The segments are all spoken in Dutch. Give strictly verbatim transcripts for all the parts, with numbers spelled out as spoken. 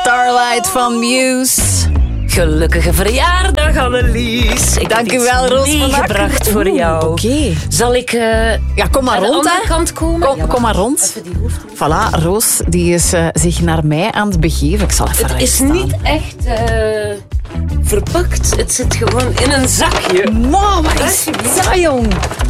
Starlight van Muse. Gelukkige verjaardag, Annelies. Ik Dank heb u wel, iets Roos. meegebracht voor Oeh, jou. Oké. Okay. Zal ik uh, ja, kom maar aan rond, de andere hè. kant komen? Kom, Ja, kom maar rond. Even die hoofd. Voilà, Roos die is uh, zich naar mij aan het begeven. Ik zal even Het recht is staan. niet echt uh, verpakt. Het zit gewoon in een zakje. Wow, wat is dat, jong?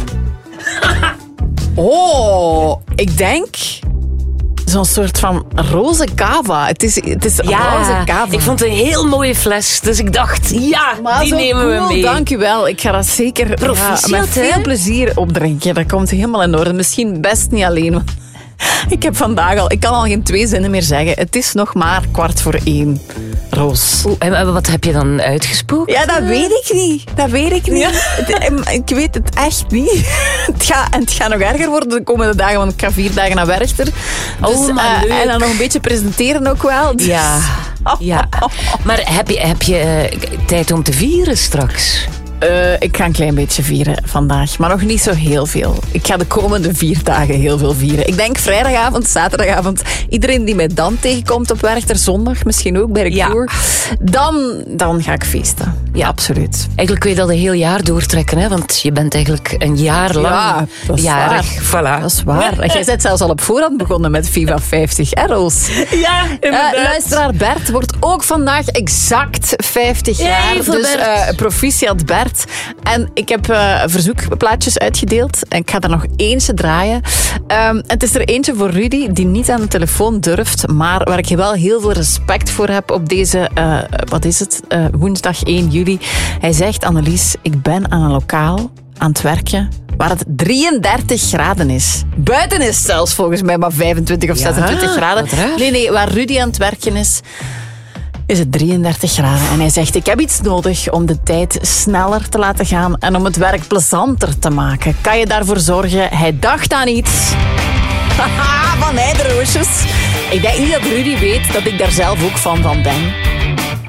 Oh, ik denk zo'n soort van roze cava. Het is, het is Ja, roze cava. ik vond het een heel mooie fles. Dus ik dacht, ja, maar die zo nemen cool, we mee. Dank u wel. Ik ga dat zeker Proficiat, ja, met veel hè? plezier opdrinken. Dat komt helemaal in orde. Misschien best niet alleen. Want ik heb vandaag al... Ik kan al geen twee zinnen meer zeggen. Het is nog maar kwart voor één. Roos. Oeh, en wat heb je dan uitgesproken? Ja, dat weet ik niet. Dat weet ik niet. Ja. Het- Ik weet het echt niet. Het gaat, en het gaat nog erger worden de komende dagen, want ik ga vier dagen naar Werchter. Dus, Oh, maar eh, leuk. en dan nog een beetje presenteren ook wel. Dus- Ja, ja. Maar heb je, heb je uh, tijd om te vieren straks? Uh, ik ga een klein beetje vieren vandaag, maar nog niet zo heel veel. Ik ga de komende vier dagen heel veel vieren. Ik denk vrijdagavond, zaterdagavond, iedereen die mij dan tegenkomt op Werchter, zondag misschien ook bij de Ja. Cure, dan, dan ga ik feesten. Ja, absoluut. Eigenlijk kun je dat een heel jaar doortrekken, hè? Want je bent eigenlijk een jaar lang Ja, dat is jarig. waar. Voilà. Dat is waar. En jij bent zelfs al op voorhand begonnen met Viva vijftig, hè Roos? Ja, Uh, luisteraar Bert wordt ook vandaag exact vijftig jaar. Yay, voor dus Bert. uh, proficiat Bert. En ik heb uh, verzoekplaatjes uitgedeeld. En ik ga er nog eentje draaien. Um, het is er eentje voor Rudy, die niet aan de telefoon durft. Maar waar ik wel heel veel respect voor heb op deze, uh, wat is het, uh, woensdag één juli. Hij zegt, Annelies, ik ben aan een lokaal aan het werken waar het drieëndertig graden is. Buiten is het zelfs volgens mij maar vijfentwintig of Ja, zesentwintig graden. wat raar. Nee, nee, waar Rudy aan het werken is, is het drieëndertig graden. En hij zegt, ik heb iets nodig om de tijd sneller te laten gaan en om het werk plezanter te maken. Kan je daarvoor zorgen? Hij dacht aan iets. Haha, van Heideroosjes. Ik denk niet dat Rudy weet dat ik daar zelf ook fan van ben.